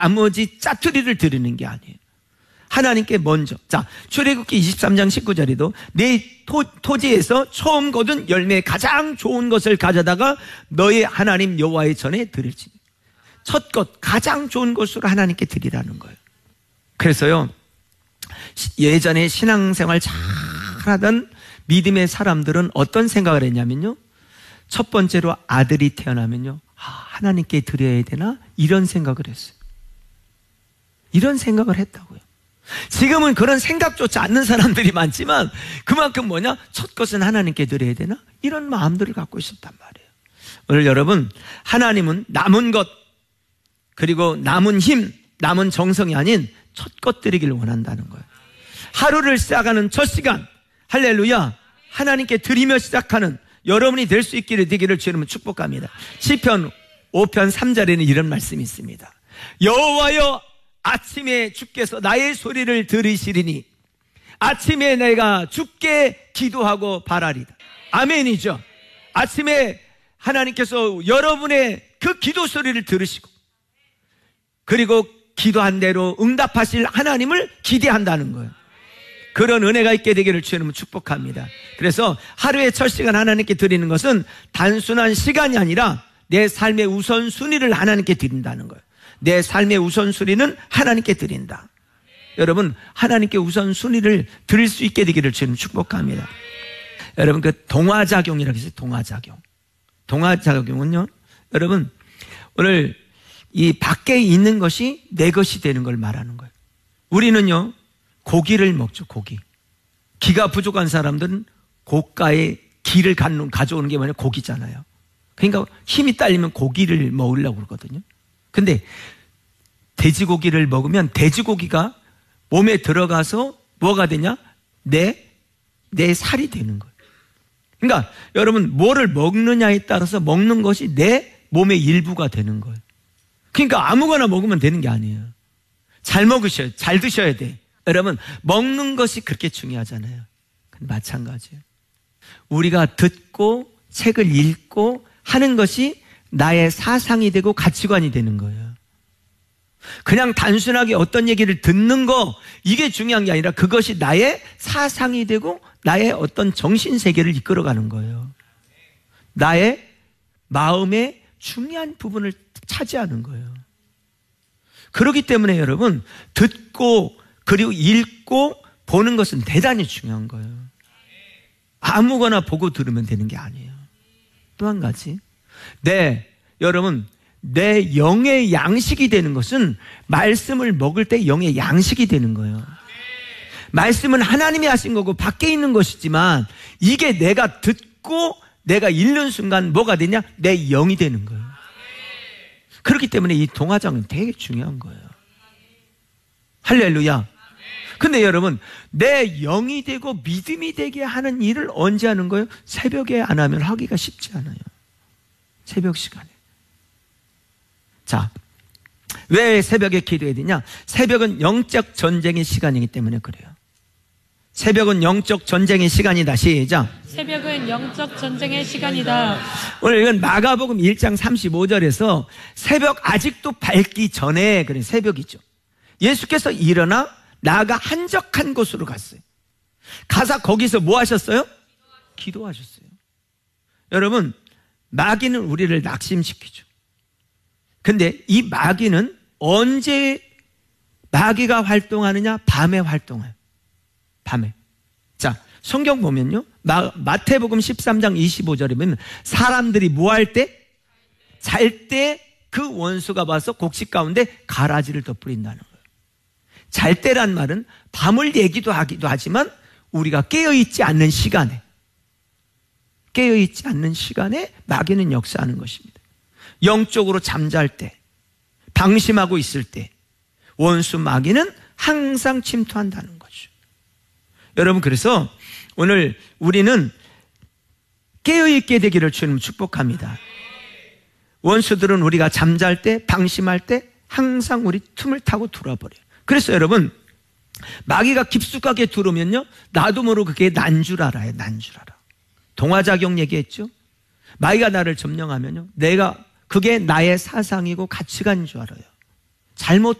아무지 짜투리를 드리는 게 아니에요. 하나님께 먼저. 자, 출애굽기 23장 19절에도 내 토지에서 처음 거둔 열매 가장 좋은 것을 가져다가 너의 하나님 여호와의 전에 드릴지니. 첫 것, 가장 좋은 것으로 하나님께 드리라는 거예요. 그래서요, 예전에 신앙생활 잘하던 믿음의 사람들은 어떤 생각을 했냐면요, 첫 번째로 아들이 태어나면요, 하나님께 드려야 되나? 이런 생각을 했어요. 이런 생각을 했다고요. 지금은 그런 생각조차 않는 사람들이 많지만 그만큼 뭐냐? 첫 것은 하나님께 드려야 되나? 이런 마음들을 갖고 있었단 말이에요. 오늘 여러분, 하나님은 남은 것, 그리고 남은 힘, 남은 정성이 아닌 첫 것 드리기를 원한다는 거예요. 하루를 시작하는 첫 시간, 할렐루야, 하나님께 드리며 시작하는 여러분이 될 수 있기를 되기를 주님은 축복합니다. 시편 5편 3절에는 이런 말씀이 있습니다. 여호와여, 아침에 주께서 나의 소리를 들으시리니 아침에 내가 주께 기도하고 바라리다. 아멘이죠. 아침에 하나님께서 여러분의 그 기도 소리를 들으시고, 그리고 기도한 대로 응답하실 하나님을 기대한다는 거예요. 그런 은혜가 있게 되기를 주님은 축복합니다. 그래서 하루의 첫 시간 하나님께 드리는 것은 단순한 시간이 아니라 내 삶의 우선순위를 하나님께 드린다는 거예요. 내 삶의 우선순위는 하나님께 드린다. 여러분, 하나님께 우선순위를 드릴 수 있게 되기를 주님 축복합니다. 여러분, 그 동화작용이라고 해서 동화작용은요, 여러분, 오늘 이 밖에 있는 것이 내 것이 되는 걸 말하는 거예요. 우리는요, 고기를 먹죠, 고기. 기가 부족한 사람들은 고가의 기를 가져오는 게 뭐냐? 고기잖아요. 그러니까 힘이 딸리면 고기를 먹으려고 그러거든요. 근데 돼지고기를 먹으면 돼지고기가 몸에 들어가서 뭐가 되냐? 내 살이 되는 거예요. 그러니까 여러분, 뭐를 먹느냐에 따라서 먹는 것이 내 몸의 일부가 되는 거예요. 그러니까 아무거나 먹으면 되는 게 아니에요. 잘 먹으셔야, 잘 드셔야 돼. 여러분, 먹는 것이 그렇게 중요하잖아요. 마찬가지예요. 우리가 듣고 책을 읽고 하는 것이 나의 사상이 되고 가치관이 되는 거예요. 그냥 단순하게 어떤 얘기를 듣는 거, 이게 중요한 게 아니라 그것이 나의 사상이 되고 나의 어떤 정신세계를 이끌어가는 거예요. 나의 마음의 중요한 부분을 차지하는 거예요. 그렇기 때문에 여러분, 듣고 그리고 읽고 보는 것은 대단히 중요한 거예요. 아무거나 보고 들으면 되는 게 아니에요. 또 한 가지, 여러분, 내 영의 양식이 되는 것은 말씀을 먹을 때 영의 양식이 되는 거예요. 말씀은 하나님이 하신 거고 밖에 있는 것이지만 이게 내가 듣고 내가 읽는 순간 뭐가 되냐? 내 영이 되는 거예요. 그렇기 때문에 이 동화장은 되게 중요한 거예요. 할렐루야. 근데 여러분, 내 영이 되고 믿음이 되게 하는 일을 언제 하는 거예요? 새벽에 안 하면 하기가 쉽지 않아요. 새벽 시간에. 자, 왜 새벽에 기도해야 되냐? 새벽은 영적 전쟁의 시간이기 때문에 그래요. 새벽은 영적 전쟁의 시간이다. 시작. 새벽은 영적 전쟁의 시간이다. 오늘 이건 마가복음 1장 35절에서 새벽 아직도 밝기 전에, 그래, 새벽이죠. 예수께서 일어나 나아가 한적한 곳으로 갔어요. 가서 거기서 뭐 하셨어요? 기도하셨어요. 여러분, 마귀는 우리를 낙심시키죠. 근데 이 마귀는 언제 마귀가 활동하느냐? 밤에 활동해요. 밤에. 자, 성경 보면요, 마태복음 13장 25절에 보면 사람들이 뭐 할 때? 잘 때 그 원수가 와서 곡식 가운데 가라지를 덧뿌린다는 거예요. 잘 때란 말은 밤을 얘기도 하기도 하지만 우리가 깨어있지 않는 시간에, 마귀는 역사하는 것입니다. 영적으로 잠잘 때, 방심하고 있을 때 원수 마귀는 항상 침투한다는 거죠. 여러분, 그래서 오늘 우리는 깨어있게 되기를 주님 축복합니다. 원수들은 우리가 잠잘 때, 방심할 때 항상 우리 틈을 타고 들어와버려요. 그래서 여러분, 마귀가 깊숙하게 들어오면요, 나도 모르고 그게 난 줄 알아요. 난 줄 알아. 동화작용 얘기했죠. 마귀가 나를 점령하면요, 그게 나의 사상이고 가치관인 줄 알아요. 잘못